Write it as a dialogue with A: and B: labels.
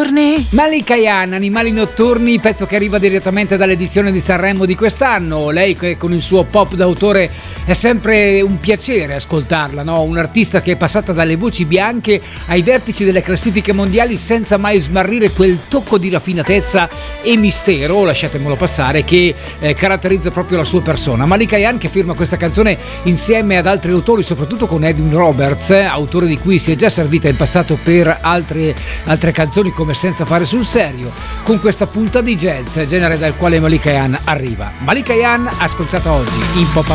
A: notturni.
B: Malika Ayane, Animali notturni, pezzo che arriva direttamente dall'edizione di Sanremo di quest'anno. Lei che con il suo pop d'autore è sempre un piacere ascoltarla, no? Un'artista che è passata dalle voci bianche ai vertici delle classifiche mondiali senza mai smarrire quel tocco di raffinatezza e mistero, lasciatemelo passare, che caratterizza proprio la sua persona. Malika Ayane che firma questa canzone insieme ad altri autori, soprattutto con Edwin Roberts, autore di cui si è già servita in passato per altre canzoni come Senza fare sul serio, con questa punta di jazz, genere dal quale Malika Ayane arriva. Malika Ayane ascoltata oggi in Pop